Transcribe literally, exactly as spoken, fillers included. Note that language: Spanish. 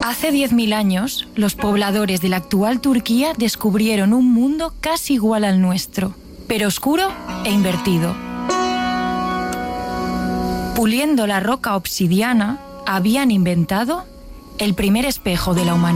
Hace diez mil años, los pobladores de la actual Turquía descubrieron un mundo casi igual al nuestro, pero oscuro e invertido. Puliendo la roca obsidiana, habían inventado el primer espejo de la humanidad.